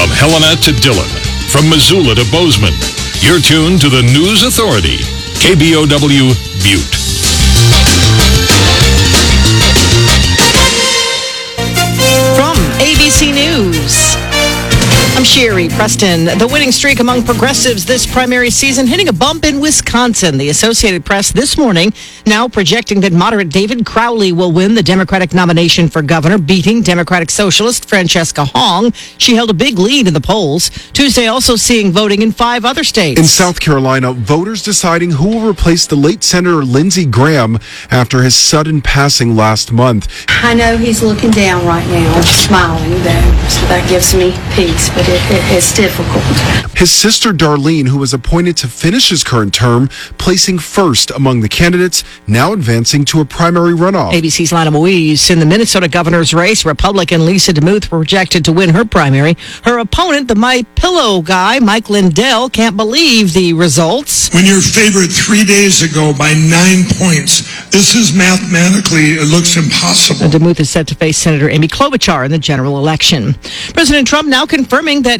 From Helena to Dillon, from Missoula to Bozeman, you're tuned to the News Authority, KBOW Butte. From ABC News, I'm Sherry Preston. The winning streak among progressives this primary season hitting a bump in Wisconsin. The Associated Press this morning now projecting that moderate David Crowley will win the Democratic nomination for governor, beating Democratic Socialist Francesca Hong. She held a big lead in the polls. Tuesday also seeing voting in 5 other states. In South Carolina, voters deciding who will replace the late Senator Lindsey Graham after his sudden passing last month. I know he's looking down right now, smiling though, so that gives me peace, but it's difficult. His sister Darlene, who was appointed to finish his current term, placing first among the candidates, now advancing to a primary runoff. ABC's Lana Moise in the Minnesota governor's race. Republican Lisa DeMuth projected to win her primary. Her opponent, the My Pillow guy, Mike Lindell, can't believe the results. When you're favored 3 days ago by 9 points, this is mathematically, it looks impossible. DeMuth is set to face Senator Amy Klobuchar in the general election. President Trump now confirming that